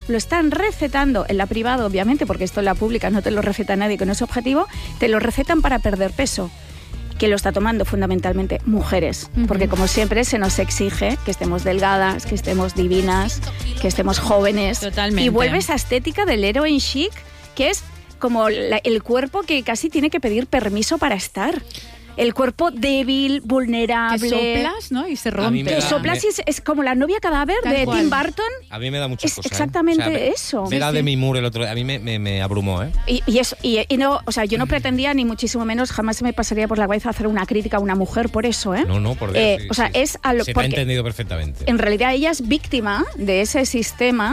lo están recetando en la privada, obviamente, porque esto en la pública no te lo receta nadie con ese objetivo, te lo recetan para perder peso, que lo está tomando fundamentalmente mujeres, porque como siempre se nos exige que estemos delgadas, que estemos divinas, que estemos jóvenes. Totalmente. Y vuelve esa estética del heroin chic, que es como el cuerpo que casi tiene que pedir permiso para estar. El cuerpo débil, vulnerable. Que soplas, ¿no? Y se rompe. Que soplas y es como la novia cadáver de Tim Burton. A mí me da muchas cosas. Exactamente eso. Ver a Demi Moore el otro día, a mí me abrumó, ¿eh? Y no, o sea, yo no pretendía, ni muchísimo menos, jamás se me pasaría por la cabeza hacer una crítica a una mujer por eso, ¿eh? No, por Dios, o sea, es a lo se te ha entendido perfectamente. En realidad ella es víctima de ese sistema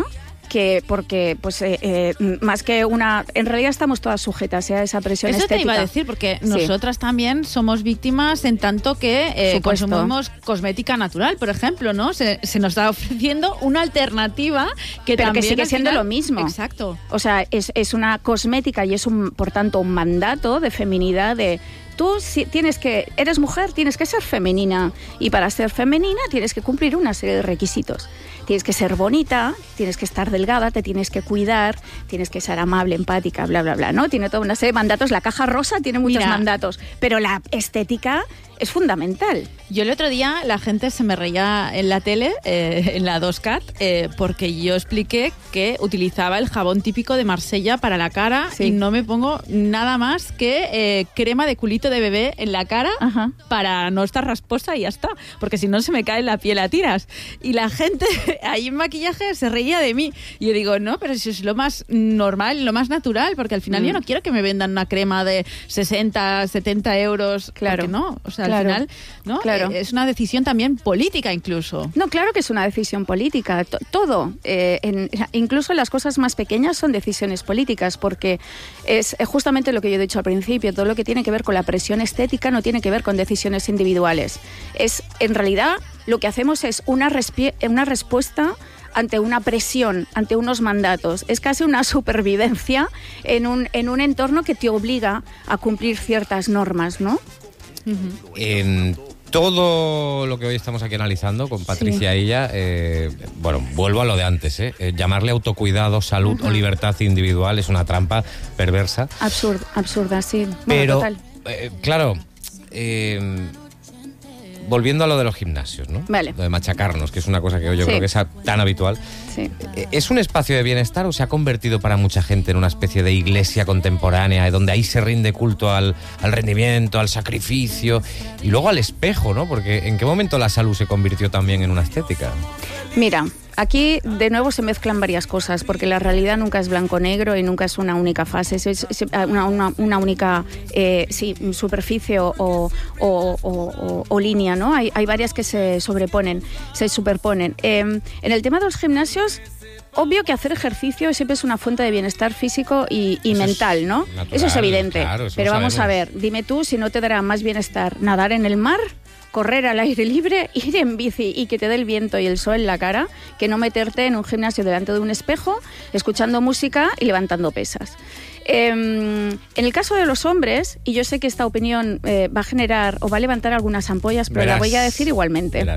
porque pues más que una, en realidad estamos todas sujetas a esa presión estética. Eso te iba a decir, porque nosotras también somos víctimas en tanto que consumimos cosmética natural, por ejemplo, ¿no? Se nos está ofreciendo una alternativa que pero también que sigue siendo lo mismo. Exacto. O sea, es una cosmética y es por tanto un mandato de feminidad de tú si eres mujer, tienes que ser femenina, y para ser femenina tienes que cumplir una serie de requisitos. Tienes que ser bonita, tienes que estar delgada, te tienes que cuidar, tienes que ser amable, empática, bla, bla, bla, ¿no? Tiene toda una serie de mandatos. La caja rosa tiene muchos mandatos, pero la estética es fundamental. Yo el otro día la gente se me reía en la tele, en la 2CAT, porque yo expliqué que utilizaba el jabón típico de Marsella para la cara y no me pongo nada más que crema de culito de bebé en la cara para no estar rasposa y ya está, porque si no se me cae la piel a tiras. Y la gente ahí en maquillaje se reía de mí. Y yo digo, no, pero eso es lo más normal, lo más natural, porque al final yo no quiero que me vendan una crema de 60, 70 euros. Claro. No, o sea, al final, ¿no? Claro. Es una decisión también política incluso. No, claro que es una decisión política. Todo, incluso las cosas más pequeñas son decisiones políticas, porque es justamente lo que yo he dicho al principio, todo lo que tiene que ver con la presión estética no tiene que ver con decisiones individuales. En realidad, lo que hacemos es una respuesta ante una presión, ante unos mandatos. Es casi una supervivencia en un entorno que te obliga a cumplir ciertas normas, ¿no? En todo lo que hoy estamos aquí analizando con Patricia Illa, bueno, vuelvo a lo de antes, llamarle autocuidado, salud o libertad individual es una trampa perversa. Absurda, sí. Pero, bueno, total. Claro, volviendo a lo de los gimnasios, ¿no? Vale. Lo de machacarnos, que es una cosa que yo creo que es tan habitual. Sí. ¿Es un espacio de bienestar o se ha convertido para mucha gente en una especie de iglesia contemporánea, donde ahí se rinde culto al rendimiento, al sacrificio y luego al espejo, ¿no? Porque ¿en qué momento la salud se convirtió también en una estética? Mira, aquí de nuevo se mezclan varias cosas, porque la realidad nunca es blanco-negro y nunca es una única fase, es una única superficie o línea, ¿no? Hay varias que se superponen. En el tema de los gimnasios, obvio que hacer ejercicio siempre es una fuente de bienestar físico y mental, ¿no? Natural, eso es evidente. Claro, eso pero vamos sabemos. a ver, dime tú si no te dará más bienestar nadar en el mar, correr al aire libre, ir en bici y que te dé el viento y el sol en la cara, que no meterte en un gimnasio delante de un espejo, escuchando música y levantando pesas. En el caso de los hombres, y yo sé que esta opinión va a generar o va a levantar algunas ampollas, pero la voy a decir igualmente.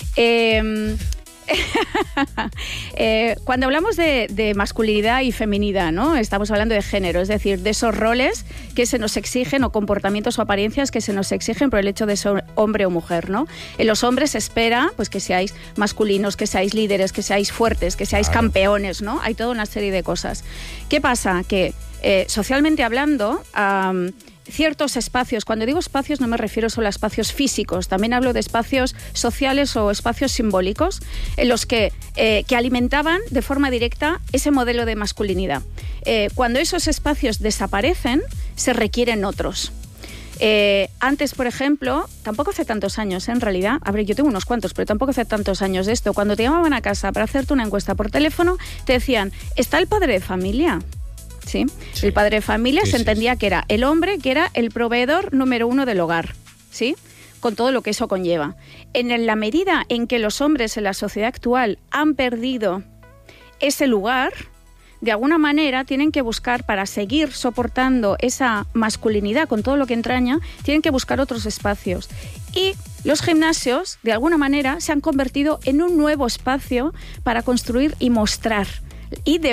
Cuando hablamos de masculinidad y feminidad, ¿no? Estamos hablando de género, es decir, de esos roles que se nos exigen o comportamientos o apariencias que se nos exigen por el hecho de ser hombre o mujer, ¿no? En los hombres se espera pues que seáis masculinos, que seáis líderes, que seáis fuertes, que seáis campeones, ¿no? Hay toda una serie de cosas. ¿Qué pasa? Que socialmente hablando, ciertos espacios, cuando digo espacios no me refiero solo a espacios físicos, también hablo de espacios sociales o espacios simbólicos en los que alimentaban de forma directa ese modelo de masculinidad. Cuando esos espacios desaparecen, se requieren otros. Antes, por ejemplo, tampoco hace tantos años, en realidad, a ver, yo tengo unos cuantos, pero tampoco hace tantos años de esto, cuando te llamaban a casa para hacerte una encuesta por teléfono, te decían, ¿está el padre de familia? Sí. El padre de familia se entendía que era el hombre, que era el proveedor número uno del hogar, ¿sí? Con todo lo que eso conlleva. En la medida en que los hombres en la sociedad actual han perdido ese lugar, de alguna manera tienen que buscar, para seguir soportando esa masculinidad con todo lo que entraña, tienen que buscar otros espacios. Y los gimnasios, de alguna manera, se han convertido en un nuevo espacio para construir y mostrar y